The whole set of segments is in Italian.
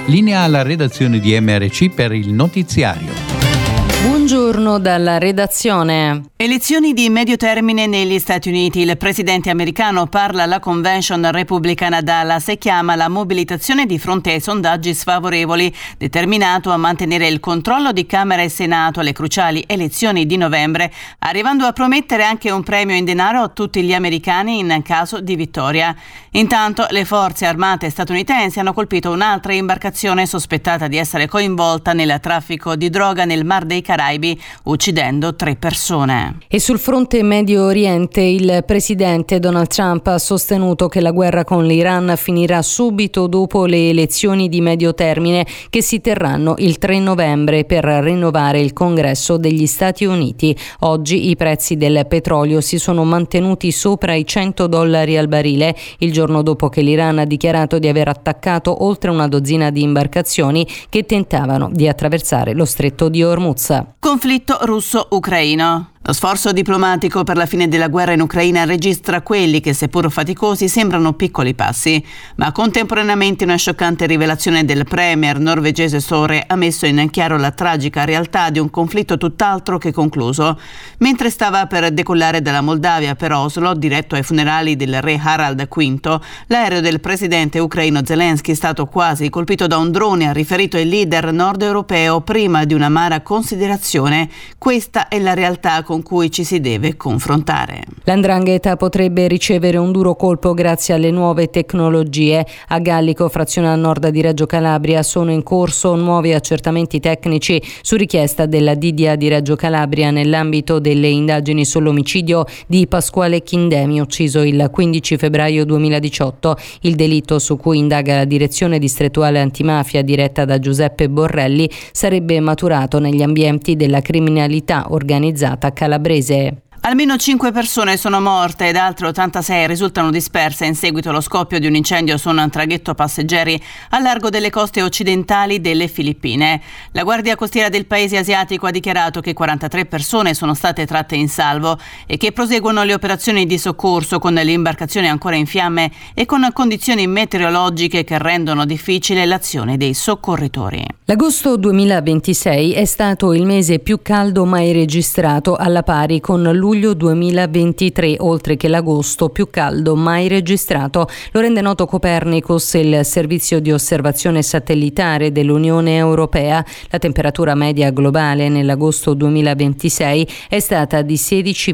Linea alla redazione di MRC per il notiziario. Buongiorno dalla redazione. Elezioni di medio termine negli Stati Uniti. Il presidente americano parla alla convention repubblicana a Dallas e chiama la mobilitazione di fronte ai sondaggi sfavorevoli, determinato a mantenere il controllo di Camera e Senato alle cruciali elezioni di novembre, arrivando a promettere anche un premio in denaro a tutti gli americani in caso di vittoria. Intanto le forze armate statunitensi hanno colpito un'altra imbarcazione sospettata di essere coinvolta nel traffico di droga nel Mar dei Caraibi, uccidendo 3 persone. E sul fronte Medio Oriente il presidente Donald Trump ha sostenuto che la guerra con l'Iran finirà subito dopo le elezioni di medio termine che si terranno il 3 novembre per rinnovare il Congresso degli Stati Uniti. Oggi i prezzi del petrolio si sono mantenuti sopra i $100 al barile, il giorno dopo che l'Iran ha dichiarato di aver attaccato oltre una dozzina di imbarcazioni che tentavano di attraversare lo stretto di Hormuz. Conflitto russo-ucraino. Lo sforzo diplomatico per la fine della guerra in Ucraina registra quelli che, seppur faticosi, sembrano piccoli passi, ma contemporaneamente una scioccante rivelazione del premier norvegese Støre ha messo in chiaro la tragica realtà di un conflitto tutt'altro che concluso. Mentre stava per decollare dalla Moldavia per Oslo, diretto ai funerali del re Harald V, l'aereo del presidente ucraino Zelensky è stato quasi colpito da un drone, ha riferito il leader nord europeo prima di un'amara considerazione. Questa è la realtà con cui ci si deve confrontare. L''ndrangheta potrebbe ricevere un duro colpo grazie alle nuove tecnologie. A Gallico, frazione a nord di Reggio Calabria, sono in corso nuovi accertamenti tecnici su richiesta della DDA di Reggio Calabria nell'ambito delle indagini sull'omicidio di Pasquale Chindemi, ucciso il 15 febbraio 2018. Il delitto, su cui indaga la direzione distrettuale antimafia diretta da Giuseppe Borrelli, sarebbe maturato negli ambienti della criminalità organizzata calabrese. Almeno 5 persone sono morte ed altre 86 risultano disperse in seguito allo scoppio di un incendio su un traghetto passeggeri al largo delle coste occidentali delle Filippine. La Guardia Costiera del paese asiatico ha dichiarato che 43 persone sono state tratte in salvo e che proseguono le operazioni di soccorso con le imbarcazioni ancora in fiamme e con condizioni meteorologiche che rendono difficile l'azione dei soccorritori. L'agosto 2026 è stato il mese più caldo mai registrato, alla pari con luglio 2023, oltre che l'agosto più caldo mai registrato. Lo rende noto Copernicus, il servizio di osservazione satellitare dell'Unione Europea. La temperatura media globale nell'agosto 2026 è stata di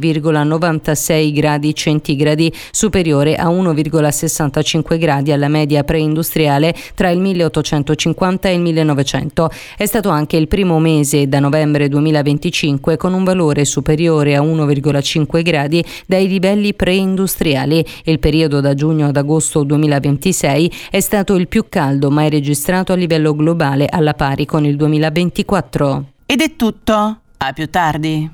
16,96 gradi centigradi, superiore a 1,65 gradi alla media preindustriale tra il 1850 e il 1900. È stato anche il primo mese da novembre 2025 con un valore superiore a 1,5 gradi dai livelli preindustriali. Il periodo da giugno ad agosto 2026 è stato il più caldo mai registrato a livello globale, alla pari con il 2024. Ed è tutto. A più tardi.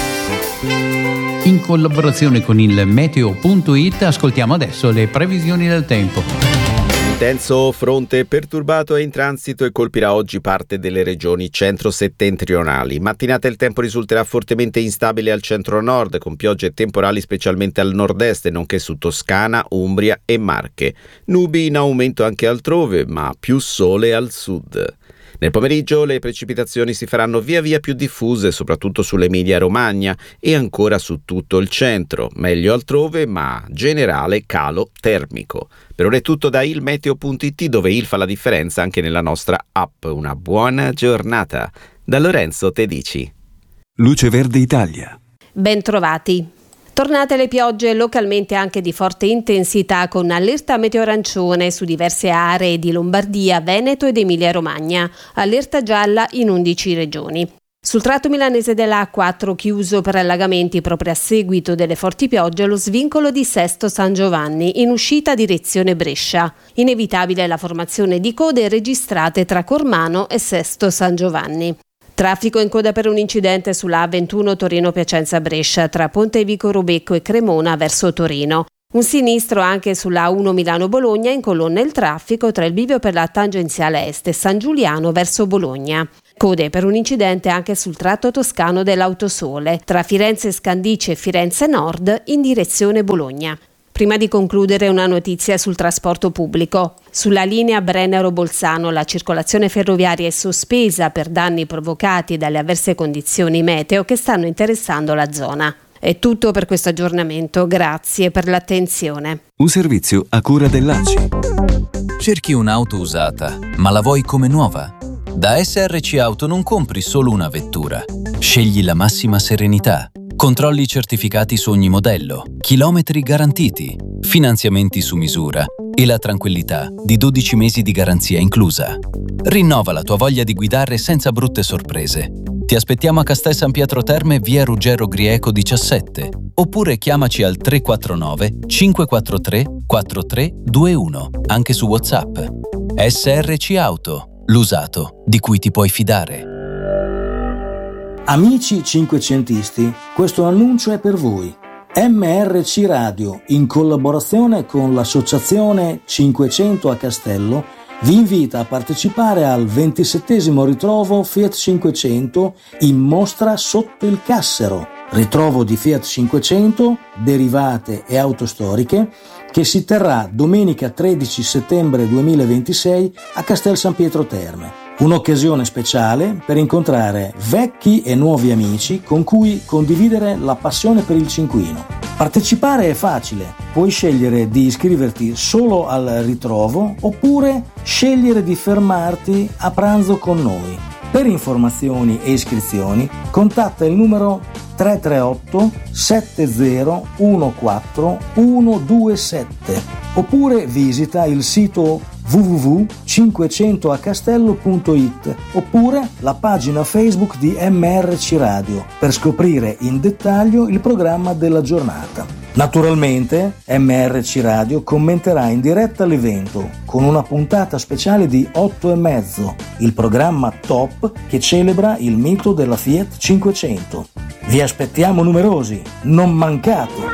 In collaborazione con il Meteo.it ascoltiamo adesso le previsioni del tempo. Intenso fronte perturbato è in transito e colpirà oggi parte delle regioni centro-settentrionali. Mattinata il tempo risulterà fortemente instabile al centro-nord, con piogge temporali specialmente al nord-est, nonché su Toscana, Umbria e Marche. Nubi in aumento anche altrove, ma più sole al sud. Nel pomeriggio le precipitazioni si faranno via via più diffuse, soprattutto sull'Emilia-Romagna e ancora su tutto il centro. Meglio altrove, ma generale calo termico. Per ora è tutto da ilmeteo.it, dove il fa la differenza anche nella nostra app. Una buona giornata. Da Lorenzo Tedici. Luce Verde Italia. Ben trovati. Tornate le piogge localmente anche di forte intensità, con allerta meteo arancione su diverse aree di Lombardia, Veneto ed Emilia-Romagna, allerta gialla in 11 regioni. Sul tratto milanese della A4 chiuso per allagamenti proprio a seguito delle forti piogge lo svincolo di Sesto San Giovanni in uscita direzione Brescia. Inevitabile la formazione di code registrate tra Cormano e Sesto San Giovanni. Traffico in coda per un incidente sulla A21 Torino-Piacenza-Brescia tra Ponte Vico Rubecco e Cremona verso Torino. Un sinistro anche sulla A1 Milano-Bologna incolonna il traffico tra il bivio per la tangenziale est e San Giuliano verso Bologna. Code per un incidente anche sul tratto toscano dell'Autosole tra Firenze Scandice e Firenze Nord in direzione Bologna. Prima di concludere, una notizia sul trasporto pubblico. Sulla linea Brennero-Bolzano la circolazione ferroviaria è sospesa per danni provocati dalle avverse condizioni meteo che stanno interessando la zona. È tutto per questo aggiornamento, grazie per l'attenzione. Un servizio a cura dell'ACI. Cerchi un'auto usata, ma la vuoi come nuova? Da SRC Auto non compri solo una vettura. Scegli la massima serenità. Controlli certificati su ogni modello, chilometri garantiti, finanziamenti su misura e la tranquillità di 12 mesi di garanzia inclusa. Rinnova la tua voglia di guidare senza brutte sorprese. Ti aspettiamo a Castel San Pietro Terme, via Ruggero Grieco 17, oppure chiamaci al 349 543 4321, anche su WhatsApp. SRC Auto, l'usato di cui ti puoi fidare. Amici cinquecentisti, questo annuncio è per voi. MRC Radio, in collaborazione con l'associazione 500 a Castello, vi invita a partecipare al 27° ritrovo Fiat 500 in mostra sotto il Cassero, ritrovo di Fiat 500, derivate e auto storiche, che si terrà domenica 13 settembre 2026 a Castel San Pietro Terme. Un'occasione speciale per incontrare vecchi e nuovi amici con cui condividere la passione per il cinquino. Partecipare è facile, puoi scegliere di iscriverti solo al ritrovo oppure scegliere di fermarti a pranzo con noi. Per informazioni e iscrizioni contatta il numero 338 7014 127 oppure visita il sito www.500acastello.it oppure la pagina Facebook di MRC Radio per scoprire in dettaglio il programma della giornata. Naturalmente MRC Radio commenterà in diretta l'evento con una puntata speciale di 8:30, il programma Top che celebra il mito della Fiat 500. Vi aspettiamo numerosi, non mancate!